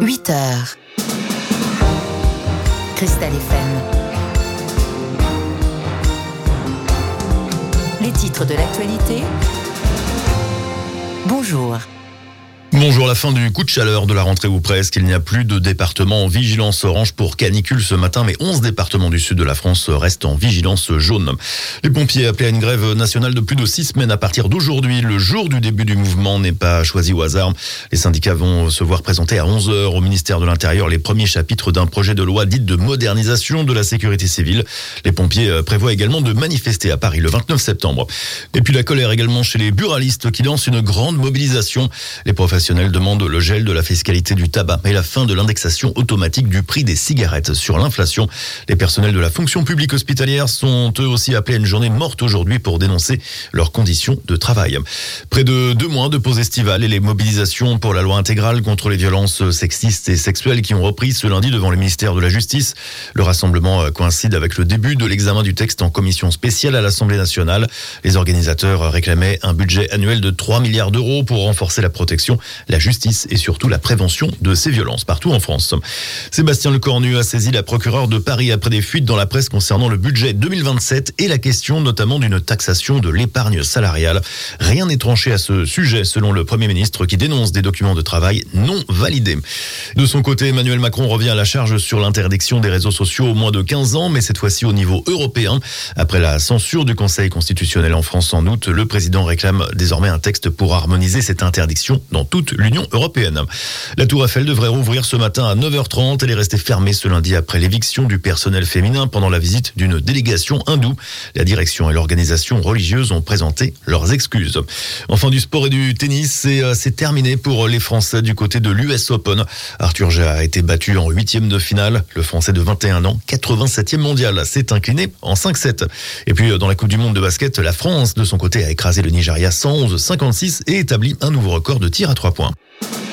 8h. Cristal FM. Les titres de l'actualité. Bonjour. Bonjour, la fin du coup de chaleur de la rentrée ou presque. Il n'y a plus de départements en vigilance orange pour canicule ce matin, mais 11 départements du sud de la France restent en vigilance jaune. Les pompiers appelés à une grève nationale de plus de 6 semaines à partir d'aujourd'hui. Le jour du début du mouvement n'est pas choisi au hasard. Les syndicats vont se voir présenter à 11h au ministère de l'Intérieur les premiers chapitres d'un projet de loi dite de modernisation de la sécurité civile. Les pompiers prévoient également de manifester à Paris le 29 septembre. Et puis la colère également chez les buralistes qui lancent une grande mobilisation. Les professionnels demandent le gel de la fiscalité du tabac et la fin de l'indexation automatique du prix des cigarettes sur l'inflation. Les personnels de la fonction publique hospitalière sont eux aussi appelés à une journée morte aujourd'hui pour dénoncer leurs conditions de travail. Près de 2 mois de pause estivale et les mobilisations pour la loi intégrale contre les violences sexistes et sexuelles qui ont repris ce lundi devant le ministère de la Justice. Le rassemblement coïncide avec le début de l'examen du texte en commission spéciale à l'Assemblée nationale. Les organisateurs réclamaient un budget annuel de 3 milliards d'euros pour renforcer la protection, la justice et surtout la prévention de ces violences partout en France. Sébastien Lecornu a saisi la procureure de Paris après des fuites dans la presse concernant le budget 2027 et la question notamment d'une taxation de l'épargne salariale. Rien n'est tranché à ce sujet selon le Premier ministre qui dénonce des documents de travail non validés. De son côté, Emmanuel Macron revient à la charge sur l'interdiction des réseaux sociaux aux moins de 15 ans, mais cette fois-ci au niveau européen. Après la censure du Conseil constitutionnel en France en août, le président réclame désormais un texte pour harmoniser cette interdiction dans toute l'Union européenne. La Tour Eiffel devrait rouvrir ce matin à 9h30. Elle est restée fermée ce lundi après l'éviction du personnel féminin pendant la visite d'une délégation hindoue. La direction et l'organisation religieuse ont présenté leurs excuses. Enfin, du sport et du tennis, c'est terminé pour les Français du côté de l'US Open. Arthur Jay a été battu en 8e de finale. Le Français de 21 ans, 87e mondial, s'est incliné en 5-7. Et puis, dans la Coupe du Monde de basket, la France, de son côté, a écrasé le Nigeria 111-56 et établi un nouveau record de tir à 3 points.